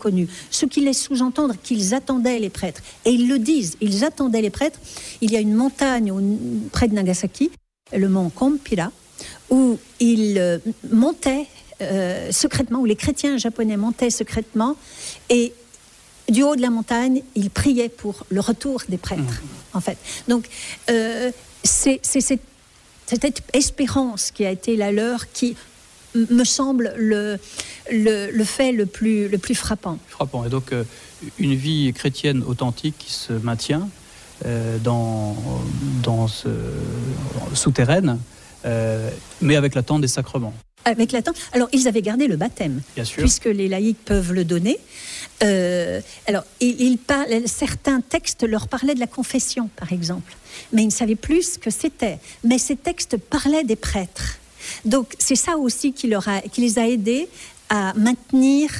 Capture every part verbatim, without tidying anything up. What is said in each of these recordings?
reconnus. Ce qui laisse sous-entendre qu'ils attendaient les prêtres. Et ils le disent, ils attendaient les prêtres. Il y a une montagne au, près de Nagasaki, le mont Kompira, où ils euh, montaient euh, secrètement, où les chrétiens japonais montaient secrètement, et du haut de la montagne, ils priaient pour le retour des prêtres, mmh. en fait. Donc, euh, c'est, c'est cette, cette espérance qui a été la leur qui me semble le, le, le fait le plus, le plus frappant. Frappant. Et donc, euh, une vie chrétienne authentique qui se maintient euh, dans, dans ce souterraine, euh, mais avec l'attente des sacrements. Avec l'attente. Alors, ils avaient gardé le baptême, bien sûr, puisque les laïcs peuvent le donner. Euh, alors, ils, ils parlent, certains textes leur parlaient de la confession, par exemple, mais ils ne savaient plus ce que c'était. Mais ces textes parlaient des prêtres. Donc, c'est ça aussi qui, leur a, qui les a aidés à maintenir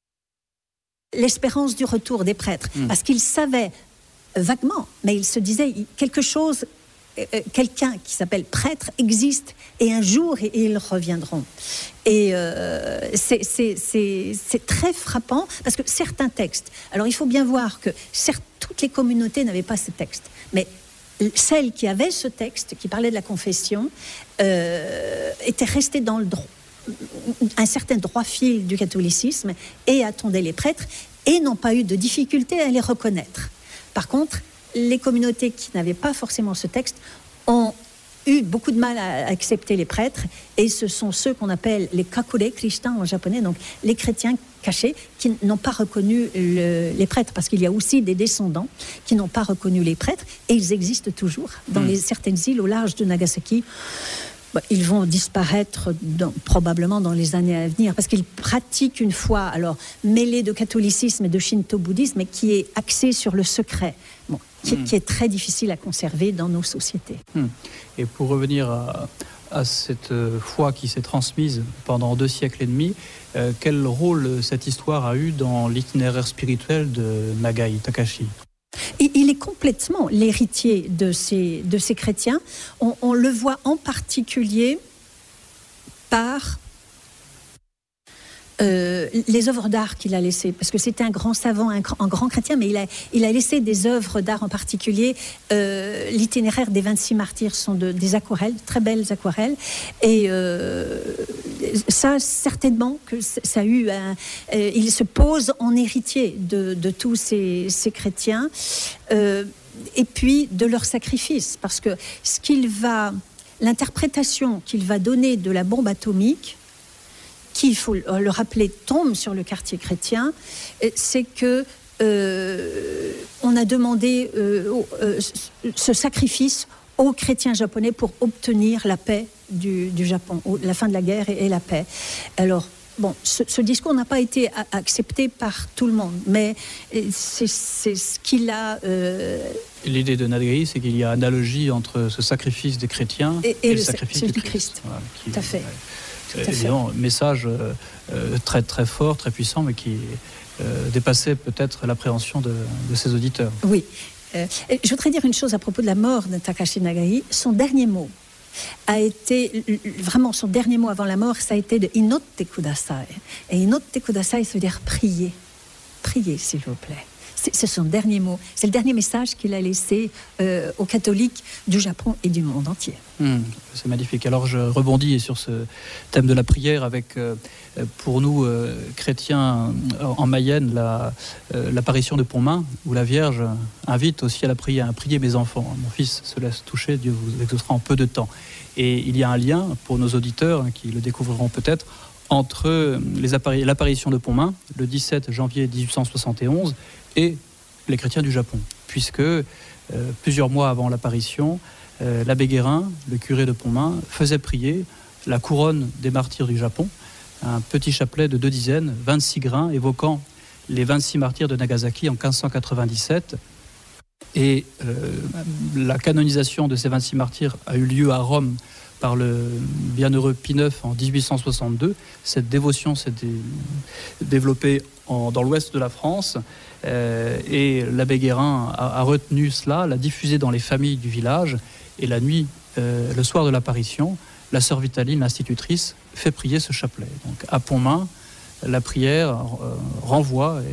l'espérance du retour des prêtres. Mmh. Parce qu'ils savaient vaguement, mais ils se disaient quelque chose... quelqu'un qui s'appelle prêtre existe et un jour ils reviendront. Et euh, c'est, c'est, c'est, c'est très frappant parce que certains textes, alors il faut bien voir que certes, toutes les communautés n'avaient pas ce texte, mais celles qui avaient ce texte, qui parlait de la confession, euh, étaient restées dans le droit, un certain droit fil du catholicisme et attendaient les prêtres et n'ont pas eu de difficulté à les reconnaître. Par contre, les communautés qui n'avaient pas forcément ce texte ont eu beaucoup de mal à accepter les prêtres, et ce sont ceux qu'on appelle les kakure Krishna en japonais, donc les chrétiens cachés qui n'ont pas reconnu le, les prêtres, parce qu'il y a aussi des descendants qui n'ont pas reconnu les prêtres, et ils existent toujours dans mmh. les, certaines îles au large de Nagasaki. Ils vont disparaître dans, probablement dans les années à venir, parce qu'ils pratiquent une foi alors mêlée de catholicisme et de shinto-bouddhisme, mais qui est axée sur le secret, bon, qui, mmh. qui est très difficile à conserver dans nos sociétés. Mmh. Et pour revenir à, à cette foi qui s'est transmise pendant deux siècles et demi, euh, quel rôle cette histoire a eu dans l'itinéraire spirituel de Nagai Takashi ? Il est complètement l'héritier de ces, de ces chrétiens. On, on le voit en particulier par euh, les œuvres d'art qu'il a laissées. Parce que c'était un grand savant, un, un grand chrétien, mais il a, il a laissé des œuvres d'art en particulier. Euh, l'itinéraire des vingt-six martyrs sont de, des aquarelles, très belles aquarelles. Et euh, ça, certainement, que ça a eu un, euh, il se pose en héritier de, de tous ces, ces chrétiens. Euh, et puis de leur sacrifice. Parce que ce qu'il va, l'interprétation qu'il va donner de la bombe atomique, qui, il faut le rappeler, tombe sur le quartier chrétien, c'est que euh, on a demandé euh, euh, ce sacrifice aux chrétiens japonais pour obtenir la paix du, du Japon, la fin de la guerre et, et la paix. Alors, bon, ce, ce discours n'a pas été a, accepté par tout le monde, mais c'est, c'est ce qu'il a... Euh... L'idée de Nagai, c'est qu'il y a analogie entre ce sacrifice des chrétiens et, et, et le, le sacrifice du Christ. Christ. Voilà, qui, tout à fait. Ouais, évidemment, un message euh, très, très fort, très puissant, mais qui euh, dépassait peut-être l'appréhension de, de ses auditeurs. Oui. Euh, je voudrais dire une chose à propos de la mort de Takashi Nagai. Son dernier mot a été, vraiment son dernier mot avant la mort, ça a été de inotte kudasai. Et inotte kudasai, ça veut dire prier. Priez, s'il vous plaît. C'est, c'est son dernier mot. C'est le dernier message qu'il a laissé euh, aux catholiques du Japon et du monde entier. Mmh, c'est magnifique. Alors je rebondis sur ce thème de la prière avec, euh, pour nous, euh, chrétiens en Mayenne, la, euh, l'apparition de Pontmain, où la Vierge invite aussi à la prière, à prier mes enfants. Mon fils se laisse toucher, Dieu vous exaucera en peu de temps. Et il y a un lien, pour nos auditeurs, hein, qui le découvriront peut-être, entre les appari- l'apparition de Pontmain, le dix-sept janvier dix-huit cent soixante et onze, et les chrétiens du Japon, puisque euh, plusieurs mois avant l'apparition, euh, l'abbé Guérin, le curé de Pontmain, faisait prier la couronne des martyrs du Japon, un petit chapelet de deux dizaines, vingt-six grains, évoquant les vingt-six martyrs de Nagasaki en quinze cent quatre-vingt-dix-sept. Et euh, la canonisation de ces vingt-six martyrs a eu lieu à Rome par le bienheureux Pie neuf en dix-huit cent soixante-deux. Cette dévotion s'est dé- développée en, dans l'ouest de la France. Euh, et l'abbé Guérin a, a retenu cela, l'a diffusé dans les familles du village, et la nuit, euh, le soir de l'apparition, la sœur Vitaline, l'institutrice, fait prier ce chapelet. Donc à Pontmain, la prière euh, renvoie